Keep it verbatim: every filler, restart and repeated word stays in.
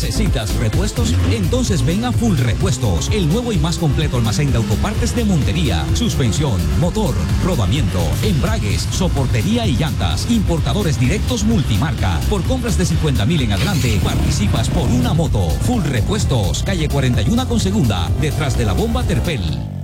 ¿Necesitas repuestos? Entonces ven a Full Repuestos, el nuevo y más completo almacén de autopartes de Montería, suspensión, motor, rodamiento, embragues, soportería y llantas. Importadores directos multimarca. Por compras de cincuenta mil en adelante, participas por una moto. Full Repuestos, calle cuarenta y uno con segunda, detrás de la bomba Terpel.